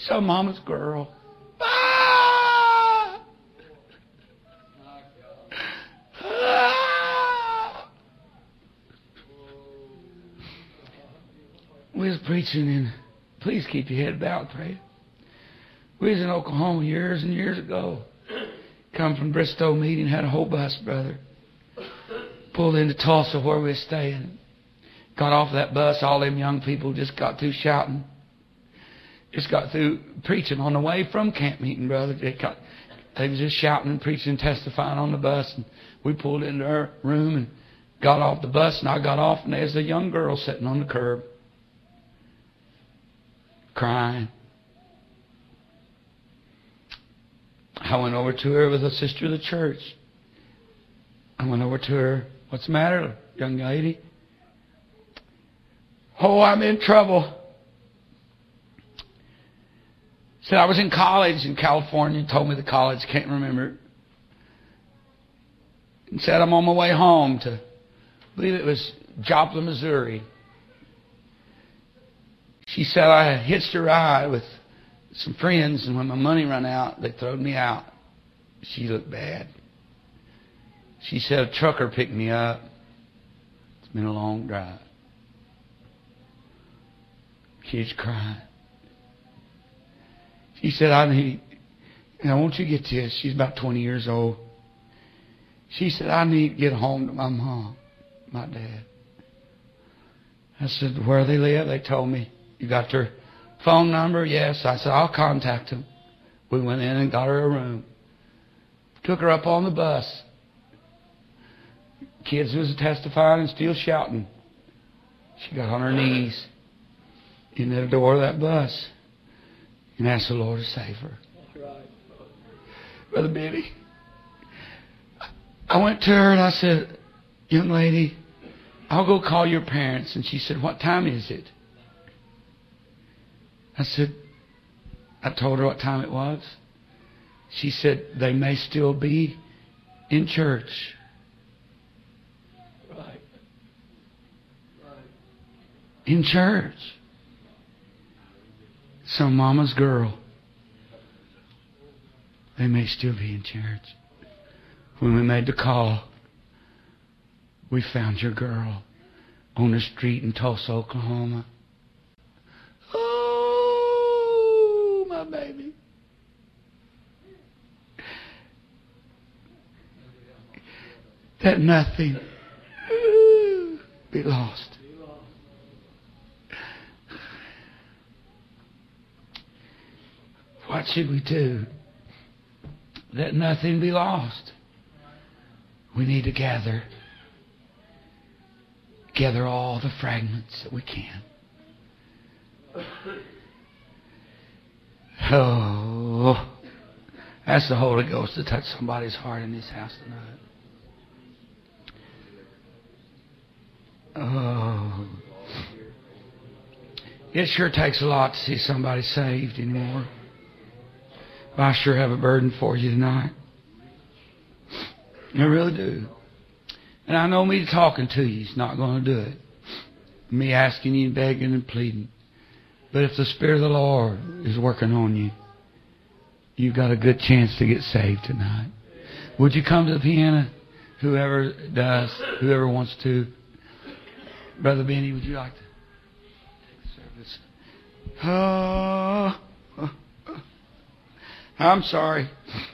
Some mama's girl. Ah! Ah! We was preaching in, please keep your head bowed, pray. We was in Oklahoma years and years ago. Come from Bristow meeting, had a whole bus, brother. Pulled into Tulsa where we were staying. Got off that bus, all them young people just got through shouting. Just got through preaching on the way from camp meeting, brother. They was just shouting and preaching and testifying on the bus. And we pulled into our room and got off the bus, and I got off, and there's a young girl sitting on the curb crying. I went over to her with a sister of the church. I went over to her. What's the matter, young lady? Oh, I'm in trouble. Said I was in college in California. Told me the college, can't remember. And said I'm on my way home to, I believe it was Joplin, Missouri. She said I hitched a ride with some friends, and when my money ran out, they throwed me out. She looked bad. She said a trucker picked me up. It's been a long drive. Kids crying. She said, now won't you get this? She's about 20 years old. She said, I need to get home to my mom, my dad. I said, where they live? They told me. You got their phone number? Yes. I said, I'll contact them. We went in and got her a room. Took her up on the bus. Kids was testifying and still shouting. She got on her knees in the door of that bus and asked the Lord to save her. That's right. Brother Benny, I went to her and I said, young lady, I'll go call your parents. And she said, what time is it? I said, I told her what time it was. She said, they may still be in church. Right. In church. Some mama's girl. They may still be in church. When we made the call, we found your girl on the street in Tulsa, Oklahoma. Oh, my baby. That nothing be lost. What should we do? Let nothing be lost. We need to gather all the fragments that we can. Oh, ask the Holy Ghost to touch somebody's heart in this house tonight. Oh, it sure takes a lot to see somebody saved anymore. But I sure have a burden for you tonight. I really do. And I know me talking to you is not going to do it. Me asking you, begging and pleading. But if the Spirit of the Lord is working on you, you've got a good chance to get saved tonight. Would you come to the piano? Whoever does, whoever wants to. Brother Benny, would you like to take the service? I'm sorry.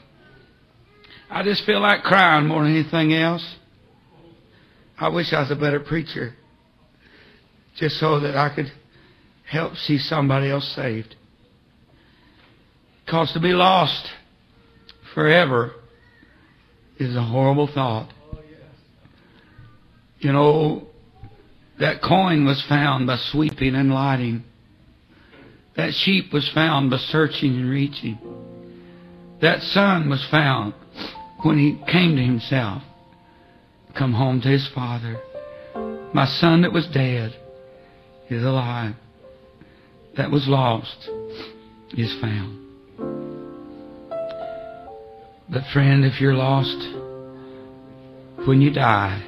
I just feel like crying more than anything else. I wish I was a better preacher. Just so that I could help see somebody else saved. Because to be lost forever is a horrible thought. You know, that coin was found by sweeping and lighting. That sheep was found by searching and reaching. That son was found when he came to himself. Come home to his father. My son that was dead is alive. That was lost is found. But friend, if you're lost, when you die,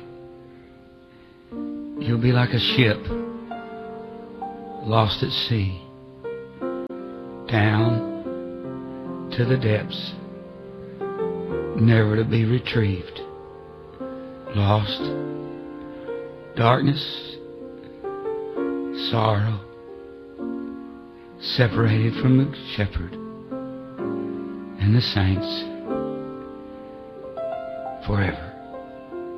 you'll be like a ship lost at sea. down to the depths, never to be retrieved. Lost, darkness, sorrow, separated from the shepherd and the saints forever.